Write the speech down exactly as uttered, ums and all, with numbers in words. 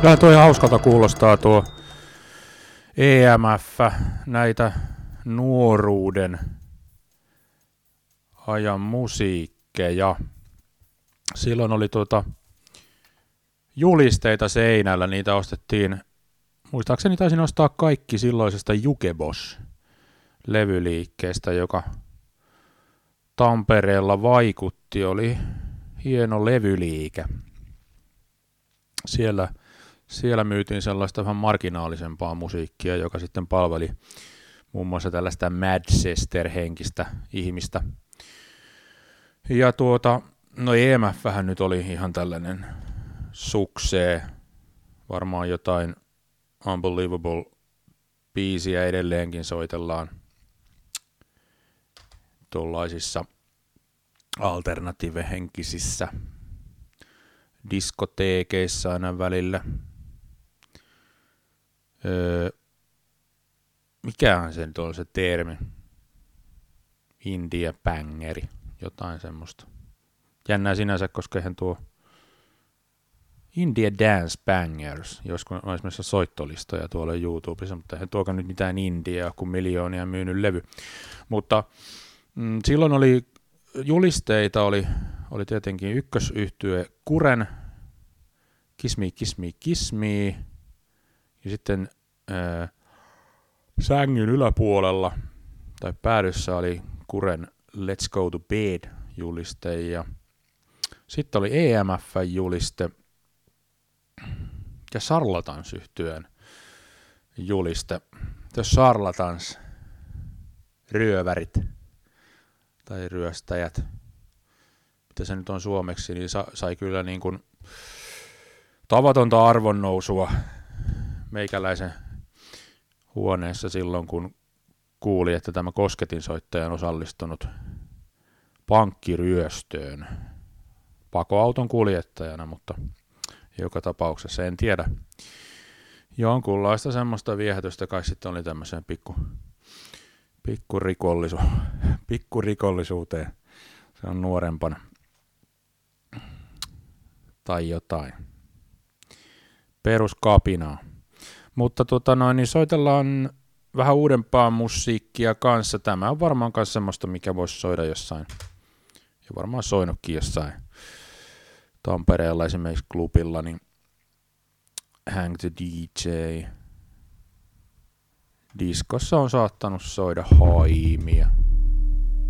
Kyllä tuo hauskalta kuulostaa tuo E M F, näitä nuoruuden ajan musiikkeja. Silloin oli tuota julisteita seinällä, niitä ostettiin, muistaakseni taisin ostaa kaikki silloisesta Jukebox-levyliikkeestä, joka Tampereella vaikutti, oli hieno levyliike. Siellä, siellä myytiin sellaista vähän marginaalisempaa musiikkia, joka sitten palveli muun muassa tällaista Manchester-henkistä ihmistä. Ja tuota, no E M F:hän nyt oli ihan tällainen suksee, varmaan jotain Unbelievable-biisiä edelleenkin soitellaan tuollaisissa alternative-henkisissä diskoteekeissa aina välillä. Öö, mikähän se nyt on se termi? Indie bangeri, jotain semmoista. Jännää sinänsä, koska eihän tuo Indie Dance Bangers, joskus on esimerkiksi soittolistoja tuolla YouTubessa, mutta eihän tuokaan nyt mitään indiaa, kun miljoonia myynyt levy. Mutta mm, silloin oli julisteita, oli, oli tietenkin ykkösyhtye Kuren, Kiss Me, Kiss Me, Kiss Me, ja sitten ää, sängyn yläpuolella tai päädyssä oli Kuren Let's Go to Bed -juliste, ja sitten oli E M F-juliste ja Charlatans-yhtyeen juliste. Jos Charlatans, ryövärit tai ryöstäjät, mitä se nyt on suomeksi, niin sa- sai kyllä niin kuin tavatonta arvonnousua meikäläisen huoneessa silloin, kun kuuli, että tämä kosketinsoittaja on osallistunut pankkiryöstöön pakoauton kuljettajana, mutta joka tapauksessa en tiedä. Jonkunlaista semmoista viehätystä kai sitten oli tämmöiseen pikku, pikkurikollisu, pikkurikollisuuteen. Se on nuorempana. Tai jotain. Peruskapinaa. Mutta tota noin, niin soitellaan vähän uudempaa musiikkia kanssa. Tämä on varmaan myös semmoista, mikä voisi soida jossain. Ja varmaan soinutkin jossain Tampereella esimerkiksi klubilla, niin Hang the D J. Diskossa on saattanut soida Haimia.